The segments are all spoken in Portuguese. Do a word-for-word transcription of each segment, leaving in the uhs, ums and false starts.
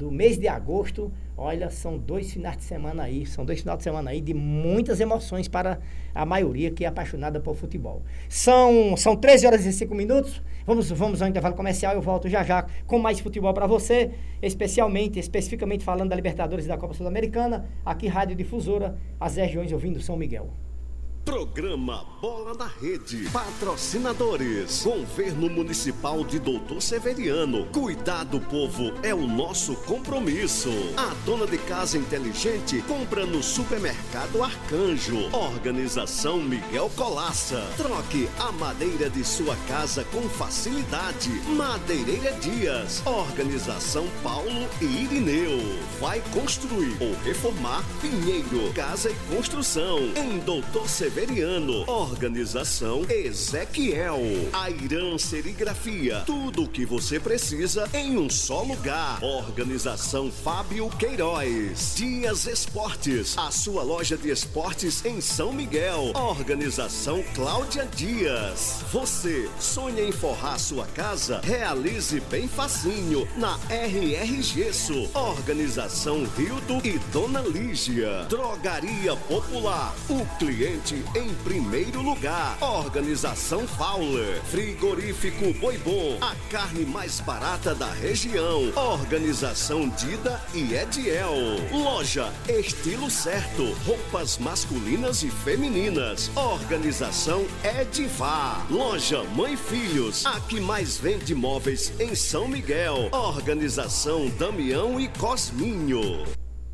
do mês de agosto. Olha, são dois finais de semana aí, são dois finais de semana aí de muitas emoções para a maioria que é apaixonada por futebol. São, são treze horas e cinco minutos, vamos, vamos ao intervalo comercial, eu volto já já com mais futebol para você, especialmente, especificamente falando da Libertadores e da Copa Sul-Americana, aqui Rádio Difusora, as regiões ouvindo São Miguel. Programa Bola na Rede. Patrocinadores: Governo Municipal de Doutor Severiano. Cuidar do povo é o nosso compromisso. A dona de casa inteligente compra no Supermercado Arcanjo. Organização Miguel Colaça. Troque a madeira de sua casa com facilidade. Madeireira Dias. Organização Paulo e Irineu. Vai construir ou reformar? Pinheiro Casa e Construção. Em Doutor Severiano. Severiano, Organização Ezequiel, Airan Serigrafia, tudo o que você precisa em um só lugar. Organização Fábio Queiroz, Dias Esportes, a sua loja de esportes em São Miguel. Organização Cláudia Dias. Você sonha em forrar sua casa? Realize bem facinho na R R Gesso. Organização Rildo e Dona Lígia. Drogaria Popular, o cliente em primeiro lugar. Organização Fowler. Frigorífico Boi Bom, a carne mais barata da região. Organização Dida e Ediel. Loja Estilo Certo, roupas masculinas e femininas. Organização Edivar. Loja Mãe Filhos, a que mais vende móveis em São Miguel. Organização Damião e Cosminho.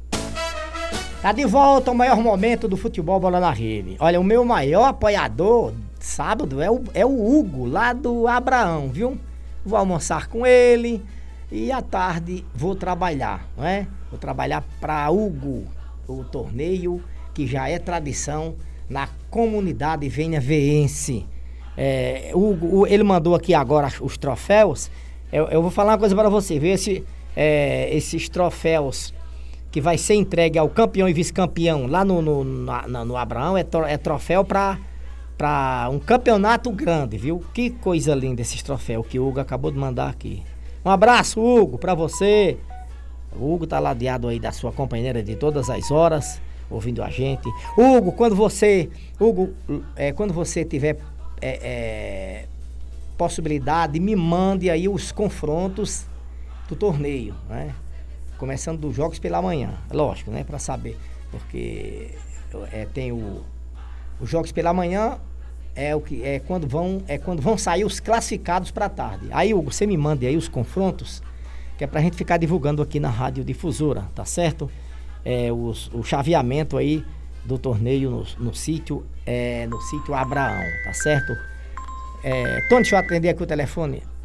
Tá de volta o maior momento do futebol Bola na Rede. Olha, o meu maior apoiador sábado é o, é o Hugo, lá do Abraão, viu? Vou almoçar com ele e à tarde vou trabalhar, não é? Vou trabalhar para Hugo, o torneio que já é tradição na comunidade venha-veense. É, Hugo, ele mandou aqui agora os troféus. Eu, eu vou falar uma coisa para você, viu? Esse, é, esses troféus que vai ser entregue ao campeão e vice-campeão lá no, no, na, no Abraão, é, tro, é troféu para um campeonato grande, viu? Que coisa linda esses troféus que o Hugo acabou de mandar aqui. Um abraço, Hugo, para você. O Hugo tá ladeado aí da sua companheira de todas as horas, ouvindo a gente. Hugo, quando você, Hugo, é, quando você tiver é, é, possibilidade, me mande aí os confrontos do torneio, né? Começando dos jogos pela manhã, lógico, né? Para saber, porque é, tem o, os jogos pela manhã é o que é quando vão é quando vão sair os classificados para tarde. Aí, Hugo, você me mande aí os confrontos, que é pra gente ficar divulgando aqui na Rádio Difusora, tá certo? É, os, o chaveamento aí do torneio no, no sítio é, no sítio Abraão, tá certo? É, Tony, deixa eu atender aqui o telefone.